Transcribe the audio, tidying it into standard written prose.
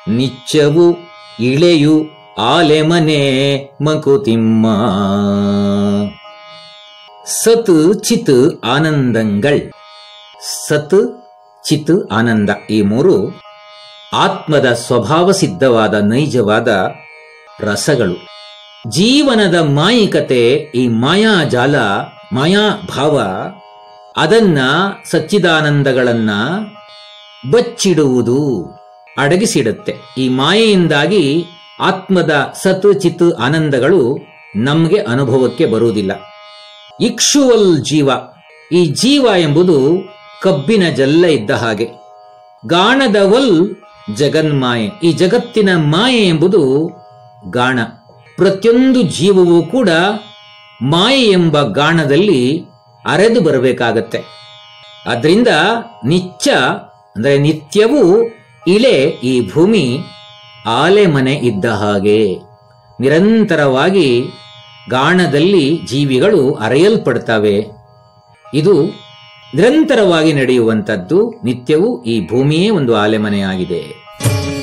ನಿಚ್ಚವು ಇಳೆಯು ಆಲೆಮನೆ ಮಂಕುತಿಮ್ಮ. ಸತ್ ಚಿತ್ ಆನಂದಂಗಳ್. ಸತ್ ಚಿತ್ ಆನಂದ ಈ ಮೂರು ಆತ್ಮದ ಸ್ವಭಾವ ಸಿದ್ಧವಾದ ನೈಜವಾದ ರಸಗಳು. ಜೀವನದ ಮಾಯಿಕತೆ, ಈ ಮಾಯಾಜಾಲ, ಮಾಯಾಭಾವ, ಅದನ್ನ ಸಚ್ಚಿದಾನಂದಗಳನ್ನ ಬಚ್ಚಿಡುವುದು, ಅಡಗಿಸಿಡುತ್ತೆ. ಈ ಮಾಯೆಯಿಂದಾಗಿ ಆತ್ಮದ ಸತ್ ಚಿತ್ ಆನಂದಗಳು ನಮಗೆ ಅನುಭವಕ್ಕೆ ಬರುವುದಿಲ್ಲ. ಇಕ್ಷುವಲ್ ಜೀವ, ಈ ಜೀವ ಎಂಬುದು ಕಬ್ಬಿನ ಜಲ್ಲ ಇದ್ದ ಹಾಗೆ. ಗಾಣದವಲ್ ಜಗನ್ಮಾಯೆ, ಈ ಜಗತ್ತಿನ ಮಾಯೆ ಎಂಬುದು ಗಾಣ. ಪ್ರತಿಯೊಂದು ಜೀವವೂ ಕೂಡ ಮಾಯೆ ಎಂಬ ಗಾಣದಲ್ಲಿ ಅರೆದು ಬರಬೇಕಾಗತ್ತೆ. ಆದ್ರಿಂದ ನಿಚ್ಚ ಅಂದರೆ ನಿತ್ಯವೂ ಇಳೆ, ಈ ಭೂಮಿ ಆಲೆಮನೆ ಇದ್ದ ಹಾಗೆ ನಿರಂತರವಾಗಿ ಗಾಣದಲ್ಲಿ ಜೀವಿಗಳು ಅರೆಯಲ್ಪಡ್ತವೆ. ಇದು ನಿರಂತರವಾಗಿ ನಡೆಯುವಂಥದ್ದು. ನಿತ್ಯವೂ ಈ ಭೂಮಿಯೇ ಒಂದು ಆಲೆಮನೆಯಾಗಿದೆ.